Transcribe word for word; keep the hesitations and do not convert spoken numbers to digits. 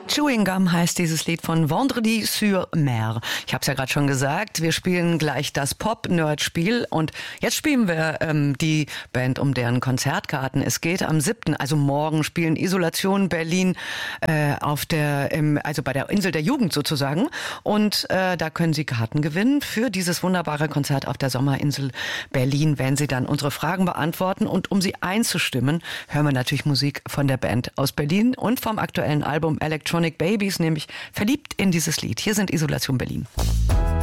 Chewing Gum heißt dieses Lied von Vendredi sur Mer. Ich habe es ja gerade schon gesagt, wir spielen gleich das Pop-Nerd-Spiel und jetzt spielen wir ähm, die Band um deren Konzertkarten. Es geht am siebten, also morgen, spielen Isolation Berlin äh, auf der, im, also bei der Insel der Jugend sozusagen. Und äh, da können Sie Karten gewinnen für dieses wunderbare Konzert auf der Sommerinsel Berlin, wenn Sie dann unsere Fragen beantworten. Und um Sie einzustimmen, hören wir natürlich Musik von der Band aus Berlin und vom aktuellen Album Electronic Babies, nämlich verliebt in dieses Lied. Hier sind Isolation Berlin.